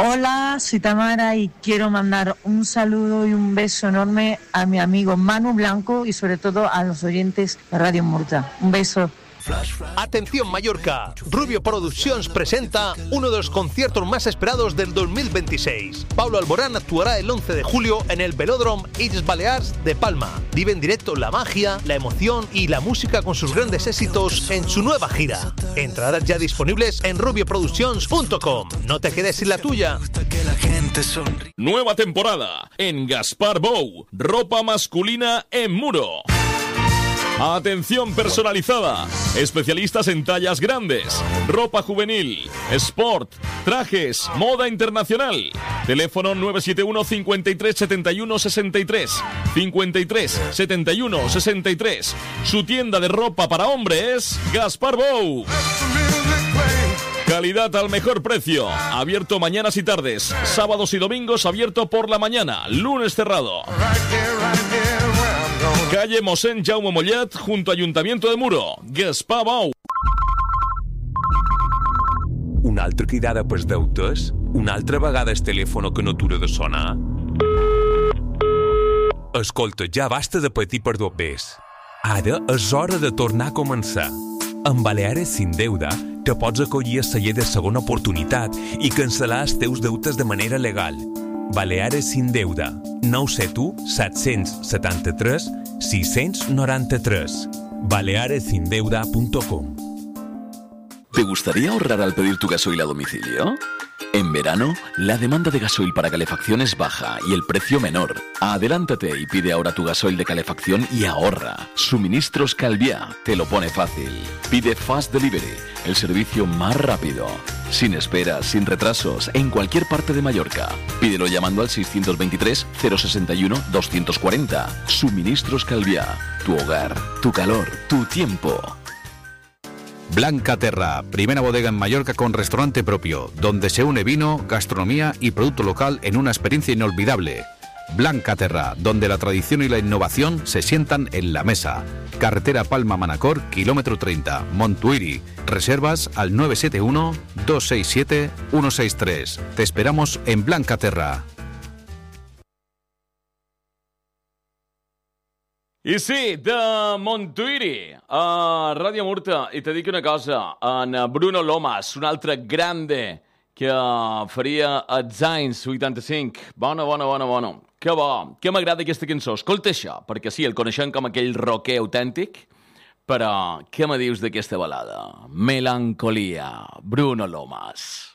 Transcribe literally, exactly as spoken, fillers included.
Hola, soy Tamara y quiero mandar un saludo y un beso enorme a mi amigo Manu Blanco y sobre todo a los oyentes de Radio Murta. Un beso. Atención Mallorca, Rubio Productions presenta uno de los conciertos más esperados del dos mil veintiséis. Pablo Alborán actuará el once de julio en el Velódromo Illes Balears de Palma. Vive en directo la magia, la emoción y la música con sus grandes éxitos en su nueva gira. Entradas ya disponibles en rubio productions punto com. No te quedes sin la tuya. Nueva temporada en Gaspar Bou, ropa masculina en Muro. Atención personalizada, especialistas en tallas grandes, ropa juvenil, sport, trajes, moda internacional. Teléfono nueve siete uno, cincuenta y tres, setenta y uno, sesenta y tres, cincuenta y tres, setenta y uno, sesenta y tres. Su tienda de ropa para hombres, Gaspar Bou. Calidad al mejor precio. Abierto mañanas y tardes. Sábados y domingos abierto por la mañana. Lunes cerrado. Calle Mossèn Jaume Mollet, junto a Ayuntamiento de Muro. Gaspar Bou. Una altra cridada pels deutes? Una altra vegada el telèfon que no atura de sonar? Escolta, ja basta de patir per dos bes. Ara és hora de tornar a començar. Amb Baleares Sin Deuda te pots acollir a celler de segona oportunitat i cancel·lar els teus deutes de manera legal. Baleares Sin Deuda, nou set u, set set tres, sis nou tres. baleares sin deuda punto com. ¿Te gustaría ahorrar al pedir tu gasoil a domicilio? En verano, la demanda de gasoil para calefacción es baja y el precio menor. Adelántate y pide ahora tu gasoil de calefacción y ahorra. Suministros Calviá te lo pone fácil. Pide Fast Delivery, el servicio más rápido. Sin esperas, sin retrasos, en cualquier parte de Mallorca. Pídelo llamando al seiscientos veintitrés, cero sesenta y uno, doscientos cuarenta. Suministros Calviá. Tu hogar, tu calor, tu tiempo. Blanca Terra, primera bodega en Mallorca con restaurante propio, donde se une vino, gastronomía y producto local en una experiencia inolvidable. Blanca Terra, donde la tradición y la innovación se sientan en la mesa. Carretera Palma-Manacor, kilómetro treinta, Montuïri. Reservas al nueve siete uno, dos seis siete, uno seis tres. Te esperamos en Blanca Terra. I sí, de Montuïri a Ràdio Murta. I te dic una cosa, en Bruno Lomas, un altre grande que faria els anys vuitanta-cinc. Bona, bona, bona, bona. Que bo, que m'agrada aquesta cançó. Escolta això, perquè sí, el coneixem com aquell rocker autèntic, però què me dius d'aquesta balada? Melancolia, Bruno Lomas.